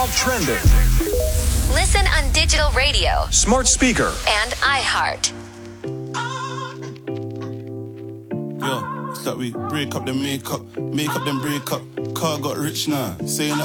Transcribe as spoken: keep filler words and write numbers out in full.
TikTok trending. Listen on digital radio, Smart speaker, and iHeart. Yo, it's like we break up then make up, make up then break up. Car got rich now, saying